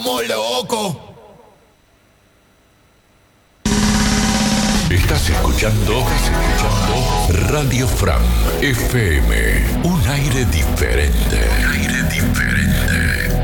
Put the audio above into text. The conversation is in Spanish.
como loco. Estás escuchando Radio Fran FM. Un aire diferente. Un aire diferente.